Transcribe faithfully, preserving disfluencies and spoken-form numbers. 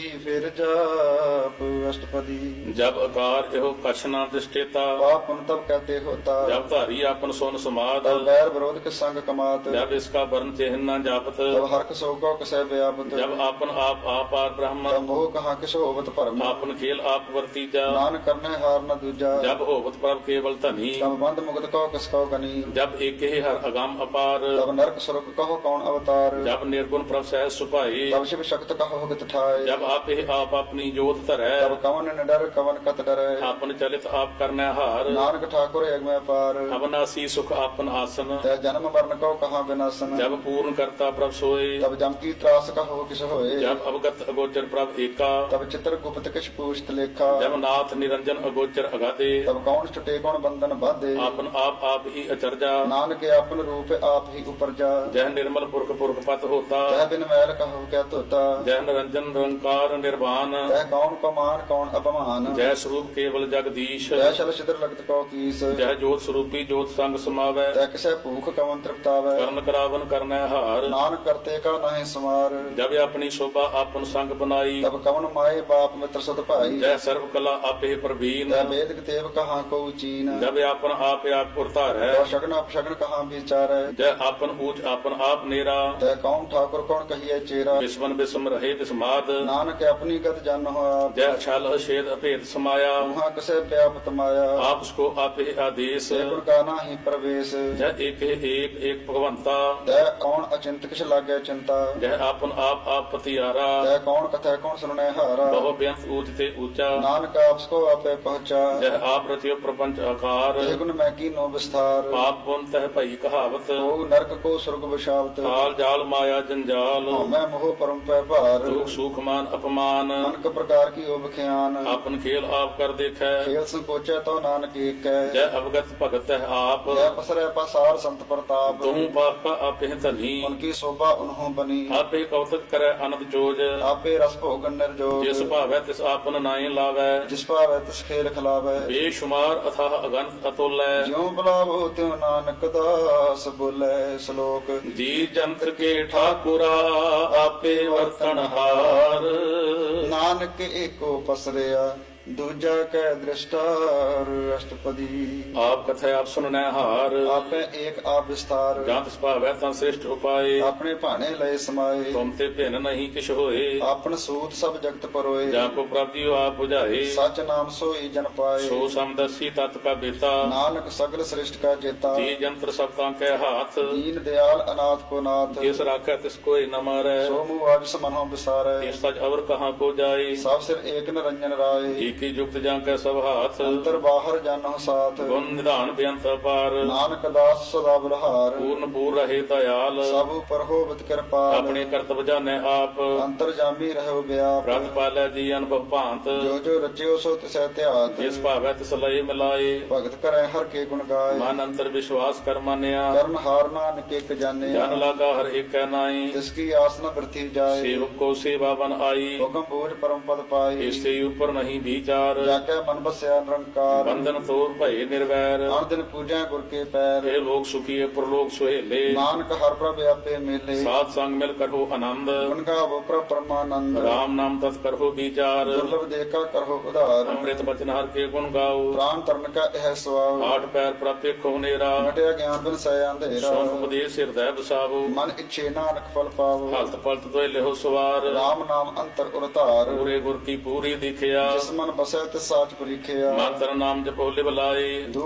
ਫਿਰ जाप अष्टपदी जब आकार एहो कछ न दृष्टेता पाप पुन तब कहते होता जब धारी आपन सोन समाद तब बैर विरोध के संग कमात जब इसका वर्ण चिन्ह न जापत तब हरक सोको कसै व्यापत जब आपन आप आपार ब्रह्म तब मोह कहाँ किसो होवत भरम आपन खेल आप वर्तीजा नान करने हार न दूजा जब होवत प्रभ केवल धनी तब बंद मुगत कहो किसको गनी जब एक ही हर अगम अपार तब नरक सुरक कहो कौन अवतार जब निर्गुण प्रभ सहज सुपाई तब शिव शक्त कहो गत ठाय जब आप ही आप अपनी जोत धरै तब कवन न डर कवन कत डरै आपन चलित आप करने हार नानक ठाकुर एक में पार अवनासी सुख आपन आसन तै जन्म मरण कहो कहाँ विनाशन जब पूर्ण करता प्रभ सोए तब जम की त्रास कहो किस होए जब अवगत अगोचर प्रभ एका तब चित्र गुप्त किछ पूछत लेखा जब नाथ निरंजन अगोचर अगाधे तब कौन छुटे कौन बंधन बाधे आपन आप आप ही अचरजा नानक आपन रूप आप ही ऊपर जा जय निर्मल पुरख पुरख पत होता तह बिन मैल कहो क्या तोता जय निरंजन निरंकार निर्वाण तह कौन कमान कौन अपमान जय स्वरूप केवल जगदीश तह शल छिद्र लगत कौ कीस जय जोत स्वरूपी जोत संग समावै तह किसै भूख कवन तृप्तावै ਕਰਨ ਕਰਾਵਨ ਕਰਨੈ ਹਾਰ नानक करते का नहीं समार ਜਬ ਆਪਣੀ ਸ਼ੋਭਾ ਆਪਨ ਸੰਗ ਬਨਾਈ तब कवन माए बाप मित्र सत भाई ਜੈ ਸਰਬ ਕਲਾ ਆਪੇ ਪ੍ਰਵੀਨ तह वेद कितेब कहाँ को चीन ਜਬ ਆਪਨ ਆਪ ਆਪ ਪੁਰਤਾਰੈ तह शगन अपशगन कहाँ विचार ਜੈ ਆਪਨ ਊਚ ਆਪਨ ਆਪ ਨੇਰਾ तह कौन ठाकुर कौन कहिए चेरा ਵਿਸਮਨ ਵਿਸਮ ਰਹੇ ਵਿਸਮਾਦ नानक अपनी गत जन हो आप ਜੈ ਛਲ ਛੇਦ ਅਭੇਦ ਸਮਾਇਆ वहाँ किसे व्यापत माया ਆਪ ਸਕੋ ਆਪੇ ਆਦੇਸ਼ से गुण का नाही प्रवेश ਜੈ ਏਕ ਏਕ ਏਕ ਭਗਵੰਤਾ तह कौन अचिंत किस लागे चिंता ਜੈ ਆਪਨ ਆਪ ਆਪ ਪਤਿਆਰਾ तह कौन कथा कौन सुनने हारा ਬਹੁ ਬੇਅੰਤ ਊਚ ਤੇ ਊਚਾ नानक आपको आपे पहुंचा ਜੈ ਆਪ ਰਚਿਓ ਪ੍ਰਪੰਚ ਆਕਾਰ ते गुण मैं की नो विस्तार ਪਾਪ ਪੁੰਨ ਤਹਿ ਭਈ ਕਹਾਵਤ ओ नरक को स्वर्ग विशावत ਕਾਲ ਜਾਲ ਮਾਇਆ ਜੰਜਾਲ मैं मोह परम पै भार ਦੁਖ ਸੁਖ ਮਾਨ ਅਪਮਾਨ अनक प्रकार की ओब ख्यान ਆਪਨ ਖੇਲ ਆਪ ਕਰ ਦੇਖੈ खेल संकोचे तो नानक एक ਜੈ ਅਵਗਤ भगत है आप जय पसरे पसार संत प्रताप तुम पापा आपे धनी उनकी शोभा उन्हों बनी आपे कौतक करे अनंत जोज आपे रस भोगन निर्जोग जिस भावै तिस आपन नाई लावै जिस पावै तिस खेल खिलावै बेशुमार अथाह अगंत अतुल ज्यों बुलावो त्यों नानक दास बोले श्लोक जी जंत के ठाकुरा आपे वर्तन हार नानक एको पसरिया दूजा कै दृष्टार अष्टपदी आप कथे आप सुनने हार आपे एक आप विस्तार जहाँ तिस भावै तं श्रेष्ठ उपाय अपने भाने लय समाये तुम ते भिन्न नहीं किछ होए आपन सूत सब जगत परोए जहाँ को प्रभ जी आप बुझाए सच नाम सोई जन पाए सो समदर्शी तत् का बेता नानक सगल श्रेष्ठ का जेता जी जंत्र सब तां के हाथ दीन दयाल अनाथ को नाथ जिस राखै तिस कोई न मारै सो मुँह आज समनो विसारे इस सच अवर कहाँ को जाए सब सिर एक निरंजन राय एक ही युक्त जां कै सब हाथ अंतर बाहर जानो साथ गुण निधान बेअंत अपार नानक दास सदा बलहार पूर्ण पूर रहे दयाल सब पर होवत कृपाल अपने कर्तव्य जाने आप अंतर जामी रहो व्याप रत पालै जी अनुभव भांत जो जो रचियो सो तिसै त्यात जिस भावै तिस लय मिलाए भगत करे हर के गुण गाय मन अंतर विश्वास कर मानिया कर्म हार नानक एक जाने जन लागा हर एक नाई जिसकी आस न वृथि जाए सेवक को सेवा बन आई हुक्म बोझ परम पद पाए इससे ऊपर नहीं विचार जाके मन बसया निरंकार बंधन तोर भय निर्वैर हर दिन पूजा गुर के पैर हे लोग सुखी प्रलोक सुहेले नानक हर प्रभ आपे मेले साथ संग मिल करो आनंद गुण गावो प्रभ परमानंद राम नाम तत् करो विचार दुर्लभ देखा करो उधार अमृत बचन हर के गुण गाओ प्राण तरण का यह स्वभाव आठ पैर प्राप्त को नेरा मटिया ज्ञान बिन सय अंधेरा सोन उपदेश हृदय बसावो मन इच्छे नानक फल पावो हलत पलत तो लेहो सवार राम नाम अंतर उरतार पूरे गुर की पूरी दिखिया जिस मन बसै तिस साच परीखिया मातर नाम जपो लिव लाए